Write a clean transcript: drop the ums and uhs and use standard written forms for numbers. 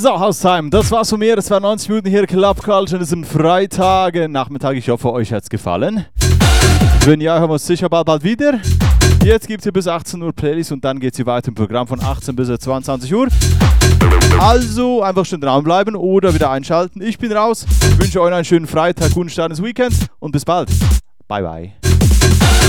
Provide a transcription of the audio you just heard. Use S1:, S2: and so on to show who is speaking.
S1: So, Haustime, das war's von mir. Das waren 90 Minuten hier Club Culture. Das sind Freitage, Nachmittag. Ich hoffe, euch hat's gefallen. Wenn ja, hören wir uns sicher bald wieder. Jetzt gibt's hier bis 18 Uhr Playlist und dann geht's hier weiter im Programm von 18 bis 22 Uhr. Also einfach schön dranbleiben oder wieder einschalten. Ich bin raus. Ich wünsche euch einen schönen Freitag, guten Start ins Weekend und bis bald. Bye, bye.